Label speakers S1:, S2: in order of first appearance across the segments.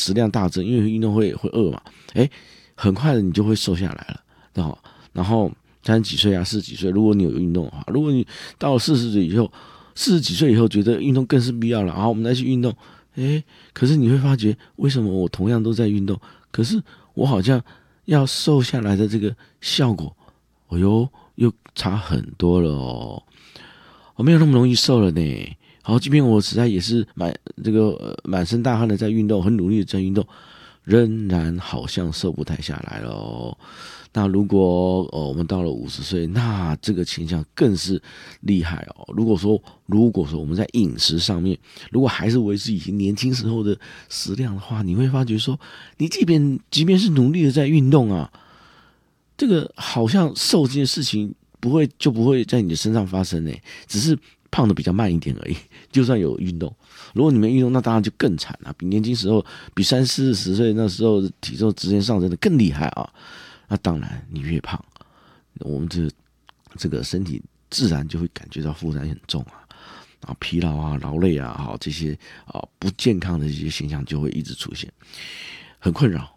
S1: 食量大增，因为运动会饿嘛，很快的你就会瘦下来了，然后30几岁啊40几岁，如果你有运动的话，如果你到了40几岁以后觉得运动更是必要了，然后我们再去运动，可是你会发觉为什么我同样都在运动，可是我好像要瘦下来的这个效果，又差很多了哦，我没有那么容易瘦了呢。好，即便我实在也是满身大汗的在运动，很努力的在运动，仍然好像瘦不太下来了哦。那如果我们到了50岁，那这个倾向更是厉害哦。如果说我们在饮食上面，如果还是维持以前年轻时候的食量的话，你会发觉说，你即便是努力的在运动啊，这个好像瘦这件事情不会在你的身上发生呢，只是胖的比较慢一点而已。就算有运动，如果你没运动，那当然就更惨了，比年轻时候，比30、40岁那时候体重直线上升的更厉害啊。那当然，你越胖，我们这个身体自然就会感觉到负担很重啊，然后疲劳啊、劳累啊，这些不健康的这些现象就会一直出现，很困扰。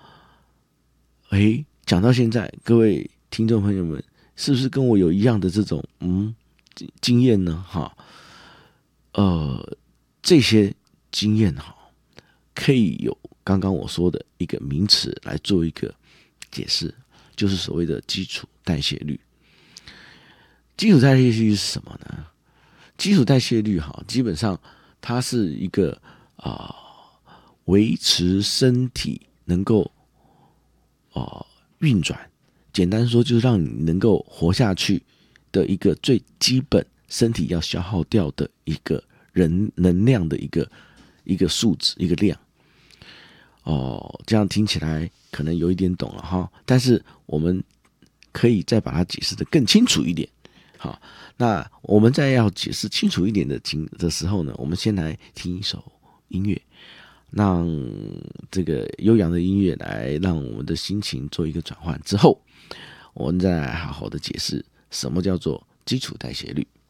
S1: 讲到现在，各位听众朋友们，是不是跟我有一样的这种经验呢？这些经验可以有刚刚我说的一个名词来做一个解释，就是所谓的基础代谢率。基础代谢率是什么呢？基础代谢率基本上它是一个维持身体能够运转，简单说就是让你能够活下去的一个最基本身体要消耗掉的一个能量的一个数值一个量。这样听起来可能有一点懂了但是我们可以再把它解释得更清楚一点。好，那我们在要解释清楚一点的时候呢，我们先来听一首音乐，让这个悠扬的音乐来让我们的心情做一个转换之后，我们再来好好的解释什么叫做基础代谢率。